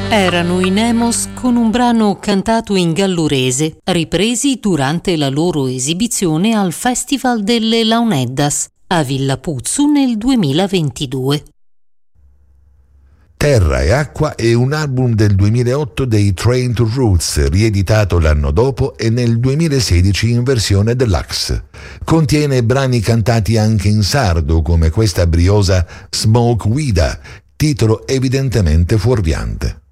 Erano i Nemos con un brano cantato in gallurese, ripresi durante la loro esibizione al Festival delle Launeddas a Villa Puzzu nel 2022. Terra e acqua è un album del 2008 dei Train to Roots, rieditato l'anno dopo e nel 2016 in versione deluxe. Contiene brani cantati anche in sardo, come questa briosa Smoke Wida, titolo evidentemente fuorviante.